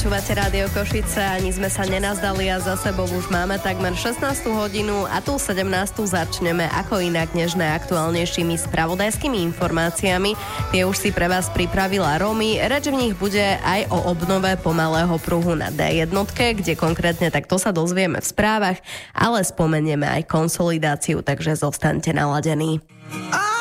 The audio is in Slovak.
Počúvate Rádio Košice, ani sme sa nenazdali a za sebou už máme takmer 16. hodinu a tú 17. začneme ako inak než najaktuálnejšími spravodajskými informáciami. Tie už si pre vás pripravila Romy. Reč v nich bude aj o obnove pomalého pruhu na D1, kde konkrétne takto sa dozvieme v správach, ale spomenieme aj konsolidáciu, takže zostaňte naladení.